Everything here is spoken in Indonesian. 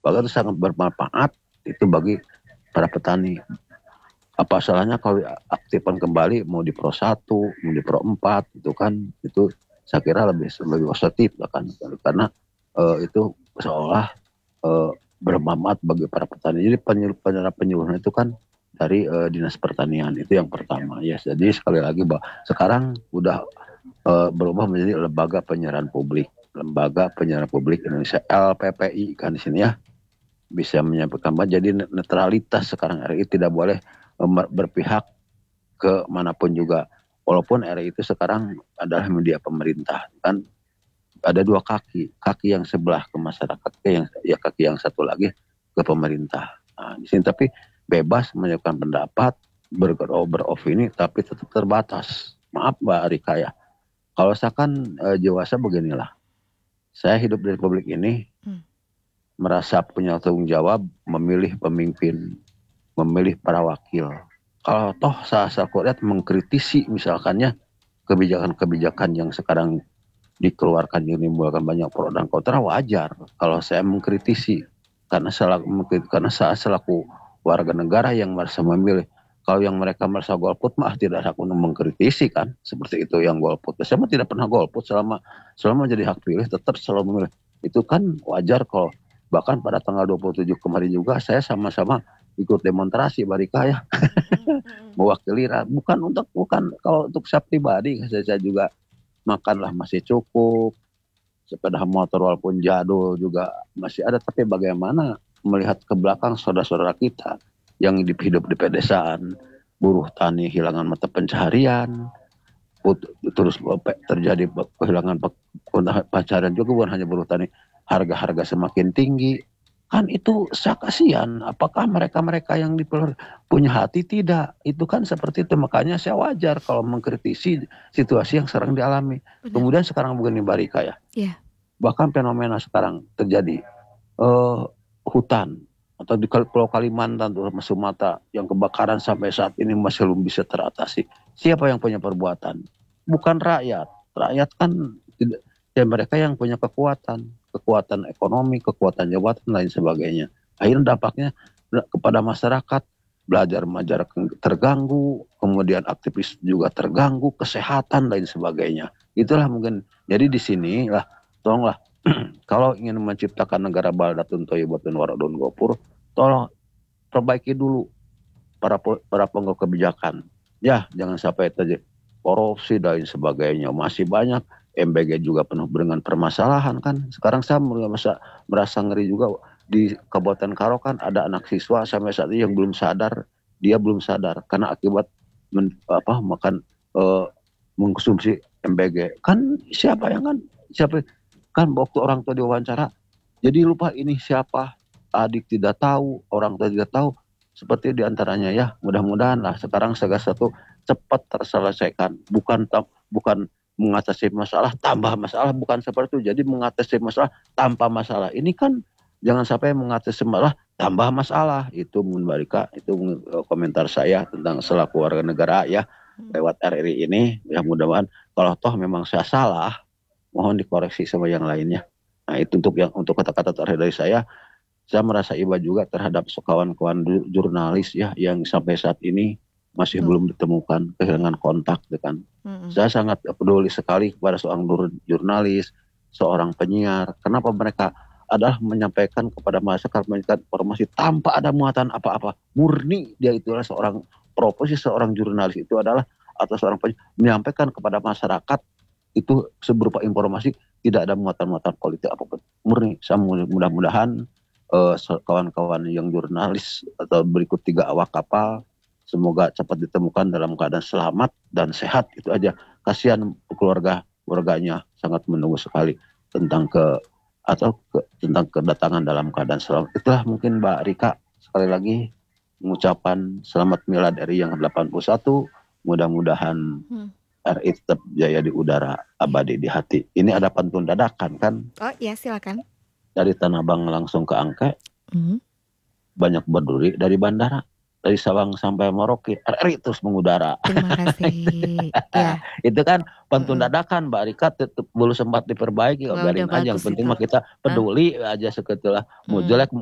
bahkan itu sangat bermanfaat itu bagi para petani. Apa salahnya kalau aktifkan kembali mau di Pro 1, mau di Pro 4 itu kan, itu saya kira lebih positif kan, karena itu seolah bermanfaat bagi para petani. Jadi penyuluhan itu kan dari Dinas Pertanian, itu yang pertama ya. Jadi sekali lagi bahwa sekarang udah berubah menjadi Lembaga Penyiaran Publik Indonesia, LPPI kan di sini ya, bisa menyampaikan bahwa jadi netralitas sekarang. RI tidak boleh berpihak ke manapun juga, walaupun RI itu sekarang adalah media pemerintah kan, ada dua kaki yang sebelah ke masyarakat, kaki yang satu lagi ke pemerintah. Nah, di sini tapi bebas menyampaikan pendapat, beropini, tapi tetap terbatas. Maaf Mbak Rika ya, kalau saya kan dewasa beginilah, saya hidup di Republik ini merasa punya tanggung jawab memilih pemimpin, memilih para wakil. Kalau toh saya lihat mengkritisi misalkannya kebijakan-kebijakan yang sekarang dikeluarkan yang menimbulkan banyak pro dan kontra, wajar kalau saya mengkritisi karena saya selaku warga negara yang merasa memilih. Kalau yang mereka merasa golput mah tidak hak untuk mengkritisi kan, seperti itu yang golput. Saya mah tidak pernah golput selama jadi hak pilih, tetap selalu memilih. Itu kan wajar. Kalau bahkan pada tanggal 27 kemarin juga saya sama-sama ikut demonstrasi Barika ya, mewakili, bukan kalau untuk saya pribadi, saya juga makanlah masih cukup, sepeda motor walaupun jadul juga masih ada, tapi bagaimana melihat ke belakang saudara-saudara kita yang hidup di pedesaan, buruh tani hilangan mata pencaharian, terus terjadi kehilangan pencaharian juga, bukan hanya buruh tani, harga-harga semakin tinggi. Kan itu saya kasihan, apakah mereka-mereka yang punya hati? Tidak, itu kan seperti itu. Makanya saya wajar kalau mengkritisi situasi yang sekarang dialami. Benar. Kemudian sekarang begini Mbak Rika ya, bahkan fenomena sekarang terjadi hutan atau di Pulau Kalimantan atau Sumatera yang kebakaran sampai saat ini masih belum bisa teratasi. Siapa yang punya perbuatan? Bukan rakyat. Rakyat kan tidak, ya mereka yang punya kekuatan ekonomi, kekuatan jabatan, lain sebagainya. Akhirnya dampaknya kepada masyarakat, belajar mengajar terganggu, kemudian aktivis juga terganggu, kesehatan, lain sebagainya. Itulah mungkin. Jadi di sini lah, tolonglah, kalau ingin menciptakan negara baldatun thayyibatun waradun ghafur, tolong perbaiki dulu para pengguna kebijakan. Ya, jangan sampai terjadi korupsi dan sebagainya. Masih banyak. MBG juga penuh dengan permasalahan kan. Sekarang saya merasa ngeri juga di Kabupaten Karo kan ada anak siswa sampai saat ini yang belum sadar, dia belum sadar karena akibat mengkonsumsi MBG. Kan siapa kan waktu orang tua diwawancara jadi lupa ini siapa, adik tidak tahu, orang tua tidak tahu, seperti diantaranya ya. Mudah-mudahan lah sekarang segala sesuatu cepat terselesaikan, bukan mengatasi masalah tambah masalah, bukan seperti itu. Jadi mengatasi masalah tanpa masalah ini kan, jangan sampai mengatasi masalah tambah masalah. Itu Mbak Rika, itu komentar saya tentang selaku warga negara ya lewat RRI ini. Ya mudah-mudahan kalau toh memang saya salah, mohon dikoreksi sama yang lainnya. Nah itu untuk kata-kata terakhir dari saya merasa iba juga terhadap kawan-kawan jurnalis ya yang sampai saat ini masih belum ditemukan, kehilangan kontak kan. Saya sangat peduli sekali kepada seorang jurnalis, seorang penyiar. Kenapa mereka adalah menyampaikan kepada masyarakat, memberikan informasi tanpa ada muatan apa-apa. Murni dia itulah seorang profesi, seorang jurnalis itu adalah atau seorang penyiar menyampaikan kepada masyarakat itu berupa informasi, tidak ada muatan-muatan politik apapun. Murni. Saya mudah-mudahan kawan-kawan yang jurnalis atau berikut 3 awak kapal semoga cepat ditemukan dalam keadaan selamat dan sehat. Itu aja. Kasihan keluarganya sangat menunggu sekali tentang tentang kedatangan dalam keadaan selamat. Itulah mungkin Mbak Rika, sekali lagi mengucapkan selamat milad RI yang ke-81. Mudah-mudahan RI tetap jaya di udara, abadi di hati. Ini ada pantun dadakan kan? Oh iya, silakan. Dari Tanah Abang langsung ke Angke. Banyak berduri dari bandara. Dari Sabang sampai Merauke, RRI terus mengudara. Terima kasih. Ya. Itu kan pantun dadakan, Mbak Rika, belum sempat diperbaiki. Biarin aja, yang penting mah kita peduli aja seketelah. Mau jelek